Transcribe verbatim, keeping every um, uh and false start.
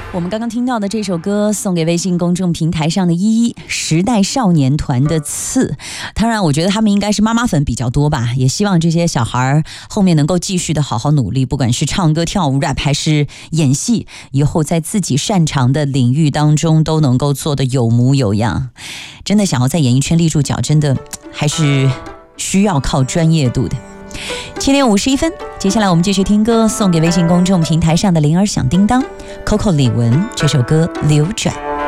我们刚刚听到的这首歌送给微信公众平台上的依依，时代少年团的刺。当然我觉得他们应该是妈妈粉比较多吧，也希望这些小孩后面能够继续的好好努力，不管是唱歌跳舞 rap 还是演戏，以后在自己擅长的领域当中都能够做得有模有样。真的想要在演艺圈立住脚，真的还是需要靠专业度的。七点五十一分，接下来我们继续听歌，送给微信公众平台上的铃儿响叮当 Coco 李玟，这首歌流转。